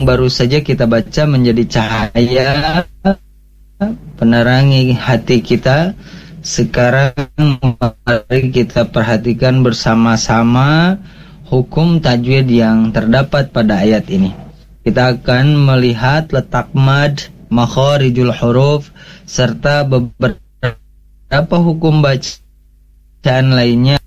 baru saja kita baca menjadi cahaya penerangi hati kita. Sekarang mari kita perhatikan bersama-sama hukum tajwid yang terdapat pada ayat ini. Kita akan melihat letak mad, makharijul huruf, serta beberapa hukum bacaan lainnya